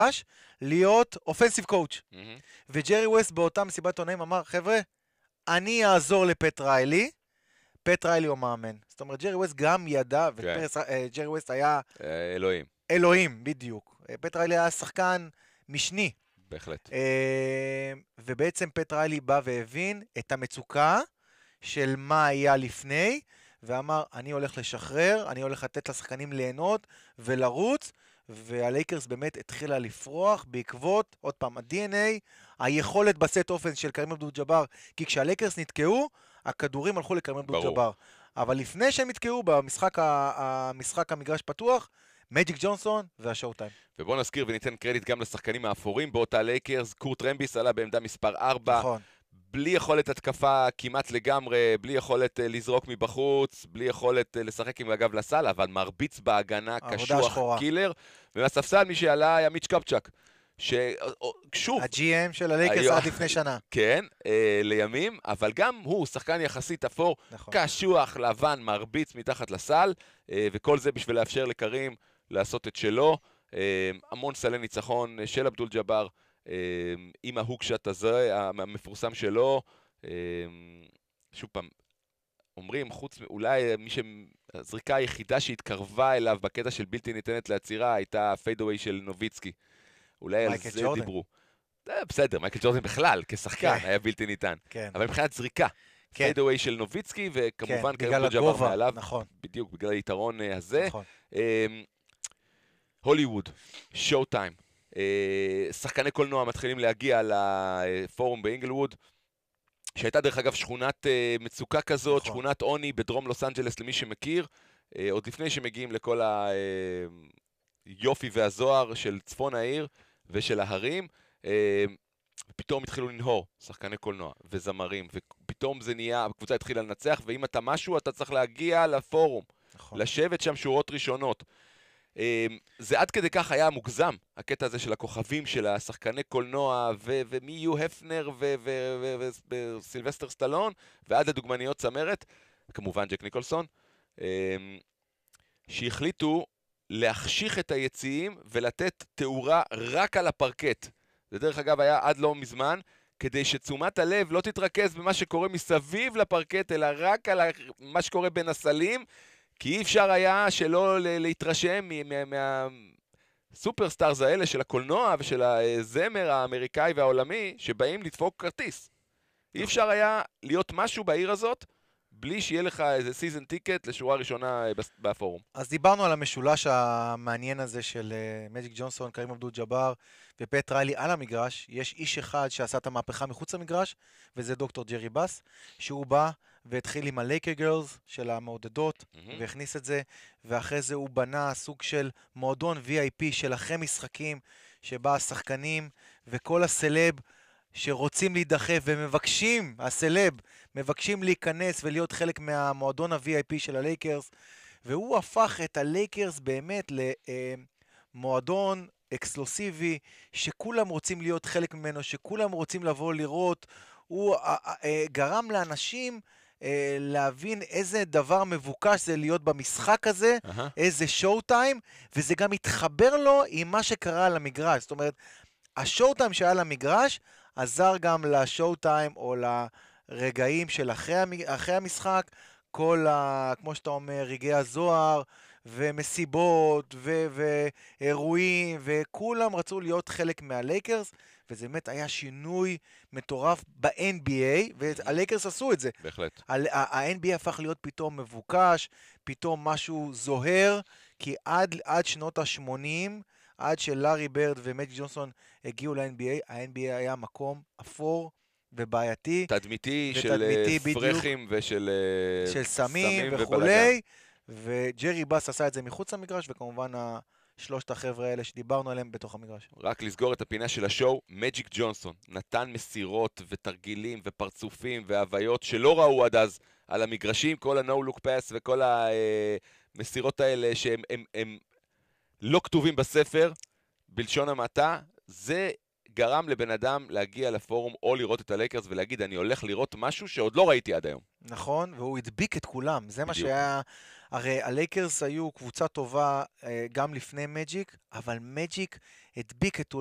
להיות אופנסיב קואוץ'. וג'רי ווסט באותה מסיבת עונאים אמר, חבר'ה, אני אעזור לפט ריילי, פט ריילי הוא מאמן. זאת אומרת, ג'רי ווסט גם ידע, וג'רי ווסט היה... אלוהים. אלוהים, בדיוק. פט ריילי היה שחקן משני. בהחלט. ובעצם פט ריילי בא והבין את המצוקה של מה היה לפני, ואמר, אני הולך לשחרר, אני הולך לתת לשחקנים ליהנות ולרוץ, והלייקרס באמת התחילה לפרוח בעקבות, עוד פעם, ה-DNA, היכולת בסט אופן של קרים אבדול ג'אבר, כי כשהלייקרס נתקעו, הכדורים הלכו לקרים אבדול ג'אבר. אבל לפני שהם נתקעו במשחק המגרש פתוח, מג'יק ג'ונסון והשואו טיים. ובואו נזכיר וניתן קרדיט גם לשחקנים האפורים באותה לייקרס, קורט רמביס עלה בעמדה מספר 4, נכון. בלי יכולת התקפה כמעט לגמרי, בלי יכולת לזרוק מבחוץ, בלי יכולת לשחק עם הגב לסל, אבל מרביץ בהגנה, קשוח, קילר, ומהספסל מי שעלה היה מיץ' קפצ'ק, ששוב... ה-GM של הלייקרס עד לפני שנה. כן, לימים, אבל גם הוא שחקן יחסית אפור, קשוח, לבן, מרביץ מתחת לסל, וכל זה בשביל לאפשר לקרים לעשות את שלו, המון סלי ניצחון של אבדול ג'אבר, עם ההוקשט הזה, המפורסם שלו, שוב פעם, אומרים, חוץ אולי הזריקה היחידה שהתקרבה אליו בקטע של בלתי ניתנת לעצירה, הייתה הפיידאווי של נוביצקי. אולי על זה דיברו. בסדר, מייקל ג'ורדן בכלל, כשחקן, היה בלתי ניתן. אבל מבחינת זריקה, פיידאווי של נוביצקי, וכמובן בגלל הגובה, מעליו, נכון. בדיוק, בגלל היתרון הזה. הוליווד, שואו טיים. שחקני קולנוע מתחילים להגיע לפורום באינגלווד, שהייתה דרך אגב שכונת מצוקה כזאת, שכונת עוני בדרום לוס אנג'לס למי שמכיר, עוד לפני שמגיעים לכל היופי והזוהר של צפון העיר ושל ההרים, פתאום התחילו לנהור שחקני קולנוע וזמרים, ופתאום זה נהיה, הקבוצה התחילה לנצח, ואם אתה משהו אתה צריך להגיע לפורום, לשבת שם שורות ראשונות. זה עד כדי כך היה מוגזם, הקטע הזה של הכוכבים של השחקני קולנוע, ומי יהיו הפנר וסילבסטר סטלון, ועד לדוגמניות צמרת, כמובן ג'ק ניקולסון, שהחליטו להחשיך את היציעים ולתת תאורה רק על הפרקט. זה דרך אגב היה עד לא מזמן, כדי שתשומת הלב לא תתרכז במה שקורה מסביב לפרקט, אלא רק על מה שקורה בין הסלים, כי אי אפשר היה שלא להתרשם מהסופרסטארס האלה של הקולנוע ושל הזמר האמריקאי והעולמי שבאים לדפוק כרטיס. אי אפשר היה להיות משהו בעיר הזאת בלי שיהיה לך איזה סיזן טיקט לשורה ראשונה בפורום. אז דיברנו על המשולש המעניין הזה של מג'יק ג'ונסון, קרים אבדול ג'אבר ופט ריילי על המגרש. יש איש אחד שעשה את המהפכה מחוץ למגרש, וזה דוקטור ג'רי בס, שהוא בא והתחיל עם הלייקר גרלס של המעודדות, והכניס את זה, ואחרי זה הוא בנה סוג של מועדון VIP של אחרי משחקים, שבה השחקנים וכל הסלב שרוצים להידחף ומבקשים, הסלב, מבקשים להיכנס ולהיות חלק מהמועדון ה-VIP של הלייקרס, והוא הפך את הלייקרס באמת למועדון אקסקלוסיבי, שכולם רוצים להיות חלק ממנו, שכולם רוצים לבוא לראות, הוא גרם לאנשים להבין איזה דבר מבוקש זה להיות במשחק הזה, איזה שואו טיים, וזה גם התחבר לו עם מה שקרה על המגרש. זאת אומרת, השואו טיים שהיה על המגרש, עזר גם לשואו טיים או לרגעים של אחרי המשחק, כל, כמו שאתה אומר, רגעי הזוהר ומסיבות ואירועים, וכולם רצו להיות חלק מהלייקרס, וזה באמת היה שינוי מטורף ב-NBA, והלייקרס עשו את זה. בהחלט. ה-NBA הפך להיות פתאום מבוקש, פתאום משהו זוהר, כי עד שנות ה-80, עד שלארי ברד ומג'יק ג'ונסון הגיעו ל-NBA, ה-NBA היה מקום אפור ובעייתי. תדמיתי של פרחים ושל סמים וכולי, וג'רי בס עשה את זה מחוץ למגרש, וכמובן שלושת החבר'ה האלה שדיברנו עליהם בתוך המגרש. רק לסגור את הפינה של השואו, מג'יק ג'ונסון נתן מסירות ותרגילים ופרצופים והוויות שלא ראו עד אז על המגרשים, כל ה-no look pass וכל המסירות האלה שהם לא כתובים בספר, בלשון המעטה, זה גרם לבן אדם להגיע לפורום או לראות את הלייקרס ולהגיד, אני הולך לראות משהו שעוד לא ראיתי עד היום. נכון, והוא הדביק את כולם, זה מה בדיוק. שהיה, הרי הלייקרס היו קבוצה טובה גם לפני מג'יק, אבל מג'יק הדביק את